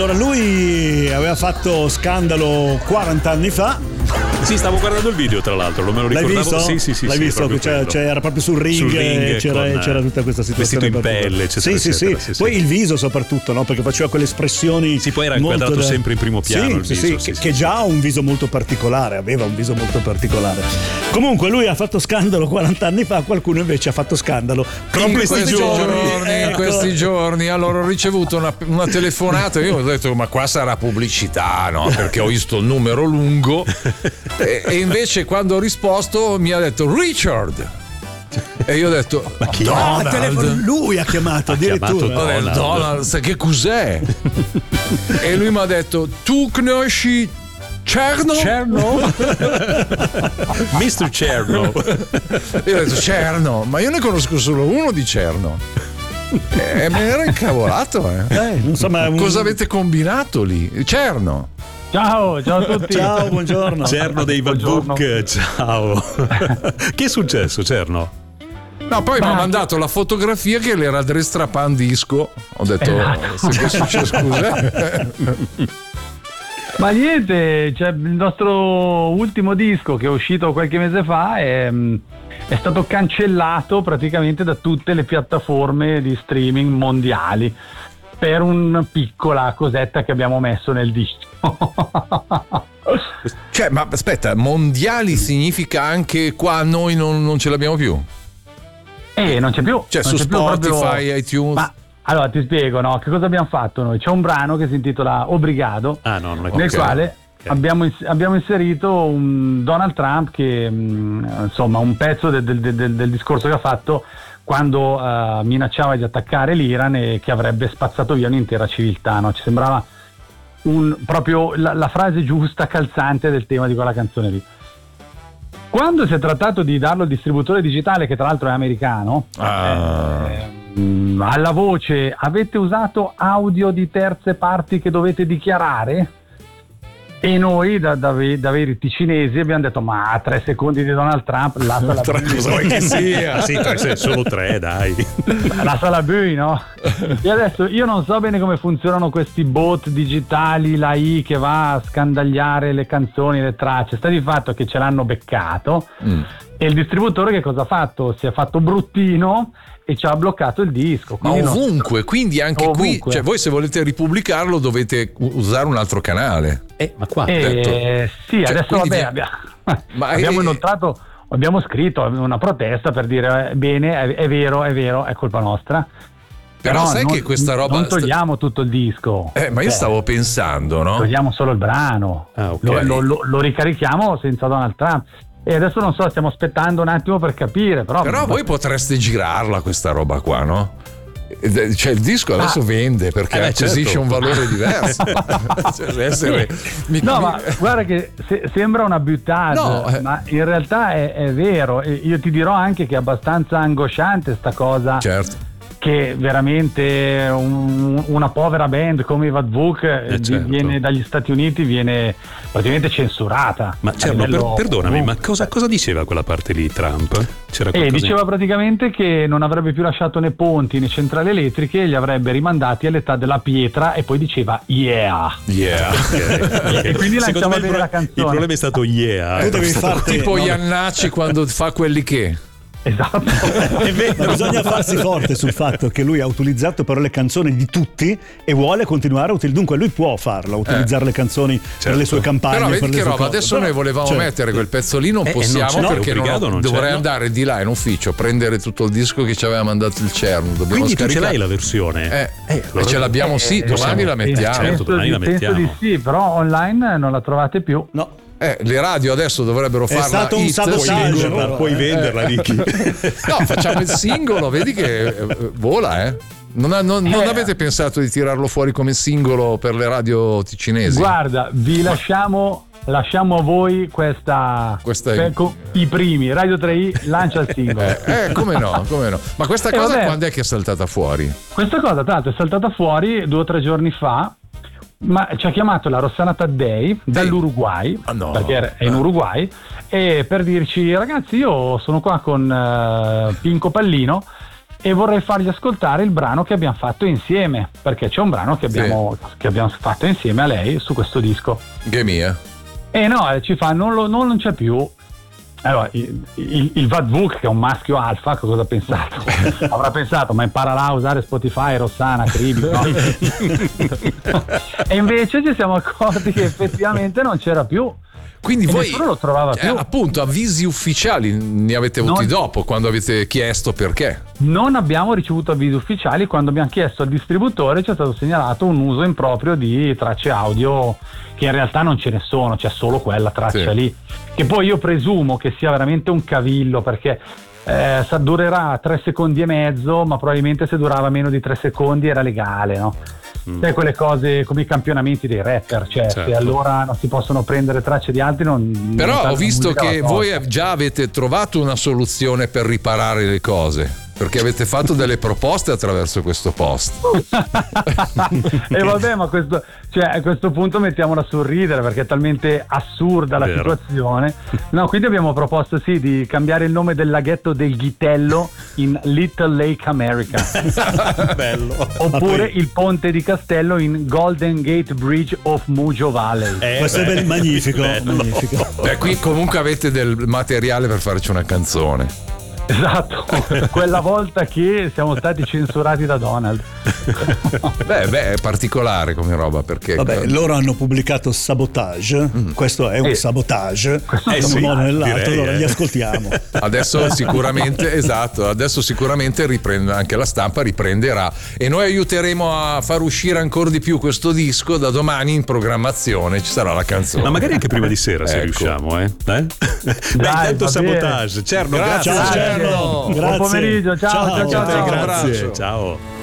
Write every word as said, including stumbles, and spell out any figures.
Allora, lui aveva fatto scandalo quaranta anni fa. Sì, stavo guardando il video, tra l'altro, non me lo L'hai ricordavo. visto? Sì, sì, sì. L'hai sì, visto? C'era, c'era proprio sul ring, sul ring c'era, con, c'era tutta questa situazione. Vestito in pelle, eccetera, sì, eccetera, sì, sì, sì, Poi sì. il viso soprattutto, no? Perché faceva quelle espressioni. Sì, poi era molto inquadrato da... sempre in primo piano sì, il sì, viso. sì, Sì, che, sì, che sì. già ha un viso molto particolare, aveva un viso molto particolare. Comunque lui ha fatto scandalo quaranta anni fa, qualcuno invece ha fatto scandalo in questi, questi giorni, giorni, ecco. in questi giorni. Allora ho ricevuto una, una telefonata, io ho detto ma qua sarà pubblicità, no? Perché ho visto il numero lungo e, e invece quando ho risposto mi ha detto Richard e io ho detto ma chi Donald? Ah, telefono, lui ha chiamato addirittura. chiamato Donald, Donald, sai che cos'è? E lui mi ha detto tu conosci Cerno? Cerno? mister Cerno. Io ho detto Cerno, ma io ne conosco solo uno di Cerno. E me ne ero incavolato, eh. Eh, non so, ma un... Cosa avete combinato lì? Cerno. Ciao, ciao a tutti. Ciao, buongiorno. Cerno dei Book, ciao. Che è successo, Cerno? No, poi mi ha Ma- mandato la fotografia che l'era Drestra Pan Disco. Ho detto, Esatto. se che è successo, scusa. Ma niente, cioè, il nostro ultimo disco che è uscito qualche mese fa è, è stato cancellato praticamente da tutte le piattaforme di streaming mondiali per una piccola cosetta che abbiamo messo nel disco. Cioè, ma aspetta, mondiali significa anche qua noi non, non ce l'abbiamo più? E non c'è più. Cioè, non su c'è più Spotify, proprio... iTunes. Ma allora ti spiego, no? Che cosa abbiamo fatto noi? C'è un brano che si intitola Obrigado, Ah, no, non è nel ok. quale Ok. abbiamo, ins- abbiamo inserito un Donald Trump che mh, insomma un pezzo del, del- del- del discorso che ha fatto quando eh, minacciava di attaccare l'Iran e che avrebbe spazzato via un'intera civiltà, no? Ci sembrava un, proprio la, la frase giusta, calzante del tema di quella canzone lì. Quando si è trattato di darlo al distributore digitale, che tra l'altro è americano, Ah. eh, mh, alla voce avete usato audio di terze parti che dovete dichiarare? E noi da, da, ve- da veri ticinesi abbiamo detto ma a tre secondi di Donald Trump lascia la Tre, cosa vuoi che sia? Sì, tre, sei solo tre, dai. la sala bui, no? E adesso io non so bene come funzionano questi bot digitali, la I che va a scandagliare le canzoni, le tracce. Sta di fatto che ce l'hanno beccato Mm. e il distributore che cosa ha fatto? Si è fatto bruttino e ci ha bloccato il disco. Ma Quindi non- ovunque, quindi anche Ovunque. qui, cioè voi se volete ripubblicarlo dovete u- usare un altro canale. Eh, ma qua. Eh, sì, Cioè, adesso quindi vabbè, vi- abbiamo, Ma abbiamo è- inoltrato, abbiamo scritto una protesta per dire eh, bene, è, è vero, è vero, è colpa nostra. Però sai non, che questa roba non sta- togliamo tutto il disco. Eh, ma io Cioè, stavo pensando, no? togliamo solo il brano, Ah, ok. lo, lo- lo- lo ricarichiamo senza Donald Trump. E adesso non so, stiamo aspettando un attimo per capire, però, Però voi potreste girarla questa roba qua, no? Ed- Cioè il disco adesso Ah. vende perché Eh beh, acquisisce certo. un valore diverso. Cioè, deve essere- mi- No, mi- ma guarda che se- sembra una buttata, No, eh. ma in realtà è, è vero. E io ti dirò anche che è abbastanza angosciante sta cosa. Certo. Che veramente un- una povera band come i Vadvuk eh, certo. viene dagli Stati Uniti, viene praticamente censurata. Ma a Cerno, per- livello perdonami, ma ovunque. cosa, cosa diceva quella parte lì, Trump? C'era E qualcosa? diceva praticamente che non avrebbe più lasciato né ponti né centrali elettriche, li avrebbe rimandati all'età della pietra e poi diceva yeah. Yeah. Ok, ok. E quindi Secondo lanciava me il, bene pro- la canzone. il problema è stato yeah. Tu devi farti Tipo no, Iannacci quando fa quelli che. Esatto. È vero. ma bisogna farsi forte sul fatto che lui ha utilizzato però le canzoni di tutti e vuole continuare a utilizzare. Dunque lui può farlo, utilizzare le canzoni per le sue campagne. Però per vedi le che sue roba, cose. adesso Però, noi volevamo cioè, mettere quel pezzo lì, non Eh, e non possiamo c'è, perché non, obbligato, non c'è, dovrei no? andare di là in ufficio, prendere tutto il disco che ci aveva mandato il Cerno. Dobbiamo Quindi tu ce scaricare. l'hai la versione? Eh, Eh, e ce l'abbiamo, sì, Eh, domani la sì, mettiamo. certo. penso, domani la di, penso di mettiamo. sì, però online non la trovate più. no, Eh, le radio adesso dovrebbero È farla stato un hit, sabotaggio, singolo. però, puoi eh. venderla, Ricky. No, facciamo il singolo, vedi che eh, vola, eh. Non, ha- non- non Eh. avete pensato di tirarlo fuori come singolo per le radio ticinesi? Guarda, vi lasciamo, lasciamo a voi questa, Questa è- per- co- i primi. Radio tre i lancia il singolo. Eh, eh, come no, come no. Ma questa Eh, cosa vabbè. quando è che è saltata fuori? Questa cosa, tra l'altro, è saltata fuori due o tre giorni fa. Ma ci ha chiamato la Rossana Taddei dall'Uruguay, Ah, no. perché è in Uruguay, e per dirci ragazzi io sono qua con eh, Pinco Pallino e vorrei fargli ascoltare il brano che abbiamo fatto insieme, perché c'è un brano che abbiamo, sì. che abbiamo fatto insieme a lei su questo disco. Che mia? E no, ci fa, non, lo, non c'è più. Allora, il, il, il Vadvuk, che è un maschio alfa, cosa ha pensato? Avrà pensato, ma imparerà a usare Spotify, Rossana, Cribi, no? E invece ci siamo accorti che effettivamente non c'era più. Quindi e voi nessuno lo trovava più. Eh, appunto, avvisi ufficiali ne avete avuti non, dopo, quando avete chiesto perché? Non abbiamo ricevuto avvisi ufficiali. Quando abbiamo chiesto al distributore ci è stato segnalato un uso improprio di tracce audio, che in realtà non ce ne sono, c'è solo quella traccia sì. lì, che poi io presumo che sia veramente un cavillo, perché eh, durerà tre secondi e mezzo, ma probabilmente se durava meno di tre secondi era legale, no? Mm. Sai, quelle cose come i campionamenti dei rapper, cioè certo. se allora non si possono prendere tracce di altri non, però non ho visto che voi già avete trovato una soluzione per riparare le cose, perché avete fatto delle proposte attraverso questo post. E vabbè, ma questo, cioè, a questo punto mettiamola a sorridere, perché è talmente assurda la Vero. situazione. No, quindi abbiamo proposto sì di cambiare il nome del laghetto del Ghitello in Little Lake America. Bello. Oppure il ponte di Castello in Golden Gate Bridge of Mujo Valley. Eh, questo beh, è magnifico, magnifico. Beh, qui comunque avete del materiale per farci una canzone. Esatto, quella volta che siamo stati censurati da Donald. Beh, beh, è particolare come roba, perché vabbè, loro hanno pubblicato Sabotage, mm. questo è un eh, sabotage, eh, in sì, un modo o nell'altro, direi, allora eh. li ascoltiamo. Adesso sicuramente, esatto, adesso sicuramente riprende, anche la stampa riprenderà, e noi aiuteremo a far uscire ancora di più questo disco. Da domani in programmazione ci sarà la canzone. Ma magari anche prima di sera, ecco. se riusciamo, eh? eh? Dai, Beh, intanto Sabotage. Cerno, grazie. Ciao, Cerno. Buon pomeriggio, ciao, ciao, ciao, ciao, ciao, ciao. grazie. Ciao.